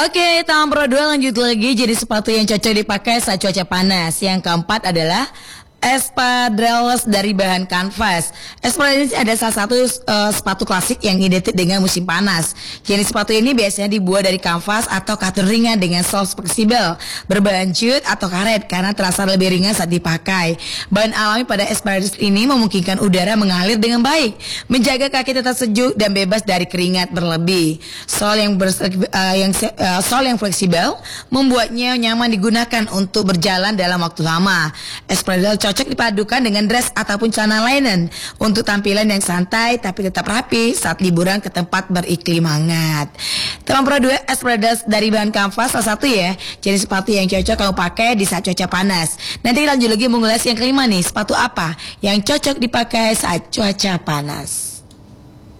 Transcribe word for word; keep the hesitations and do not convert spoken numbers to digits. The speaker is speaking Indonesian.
Oke, tahap Pro dua lanjut lagi jadi sepatu yang cocok dipakai saat cuaca panas. Yang keempat adalah espadrilles dari bahan kanvas. Espadrilles ada salah satu uh, sepatu klasik yang identik dengan musim panas. Jenis sepatu ini biasanya dibuat dari kanvas atau katun ringan dengan sol fleksibel, berbahan jute atau karet karena terasa lebih ringan saat dipakai. Bahan alami pada espadrilles ini memungkinkan udara mengalir dengan baik, menjaga kaki tetap sejuk dan bebas dari keringat berlebih. Sol yang ber, uh, yang uh, sol yang fleksibel membuatnya nyaman digunakan untuk berjalan dalam waktu lama. Espadrilles cocok dipadukan dengan dress ataupun celana linen untuk tampilan yang santai tapi tetap rapi saat liburan ke tempat beriklim hangat. Tahap Pro dua espadrilles dari bahan kanvas salah satu ya, jadi sepatu yang cocok kalau pakai di saat cuaca panas. Nanti lanjut lagi mengulas yang kelima nih, sepatu apa yang cocok dipakai saat cuaca panas.